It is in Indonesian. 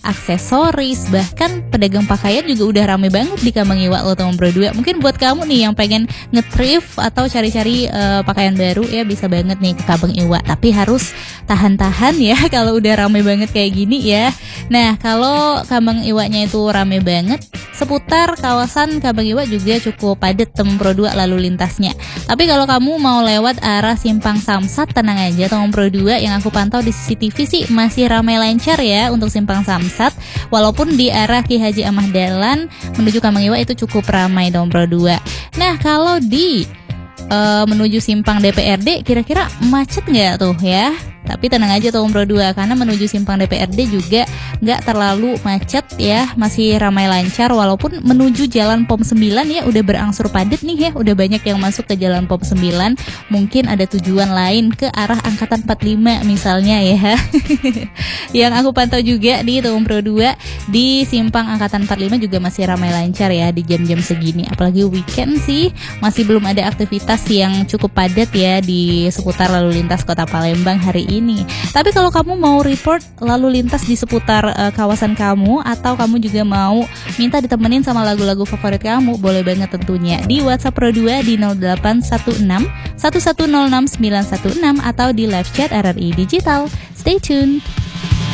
aksesoris, bahkan pedagang pakaian juga udah rame banget di Kembang Iwa loh teman Bro 2. Mungkin buat kamu nih yang pengen nge-thrift atau cari-cari pakaian baru ya, bisa banget nih ke Kembang Iwa. Tapi harus tahan-tahan ya kalau udah rame banget kayak gini ya. Nah, kalau Kembang Iwanya itu rame banget, seputar kawasan Kembang Iwa juga cukup padat teman Bro 2 lalu lintasnya. Tapi kalau kamu mau lewat arah Simpang Samsat, tenang aja teman Bro 2, yang aku pantau di CCTV sih masih ramai lancar ya untuk Simpang Samsat. Walaupun di arah Ki Haji Ahmad Dahlan menuju Kembang Iwa itu cukup ramai teman Bro 2. Nah, kalau di menuju Simpang DPRD kira-kira macet nggak tuh ya? Tapi tenang aja tuh Bro 2, karena menuju Simpang DPRD juga nggak terlalu macet ya, masih ramai lancar. Walaupun menuju Jalan POM 9 ya udah berangsur padat nih ya, udah banyak yang masuk ke Jalan POM 9. Mungkin ada tujuan lain ke arah Angkatan 45 misalnya ya. Yang aku pantau juga di tuh Bro 2, di Simpang Angkatan 45 juga masih ramai lancar ya di jam-jam segini. Apalagi weekend sih, masih belum ada aktivitas yang cukup padat ya di seputar lalu lintas Kota Palembang hari ini. Tapi kalau kamu mau report lalu lintas di seputar kawasan kamu, atau kamu juga mau minta ditemenin sama lagu-lagu favorit kamu, boleh banget tentunya di WhatsApp Pro 2 di 0816 1106 916 atau di live chat RRI Digital. Stay tuned.